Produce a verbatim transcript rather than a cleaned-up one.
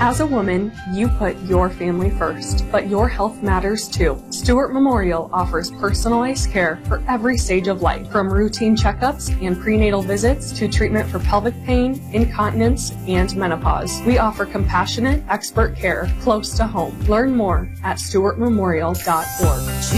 As a woman, you put your family first, but your health matters too. Stewart Memorial offers personalized care for every stage of life, from routine checkups and prenatal visits to treatment for pelvic pain, incontinence, and menopause. We offer compassionate, expert care close to home. Learn more at stewart memorial dot org.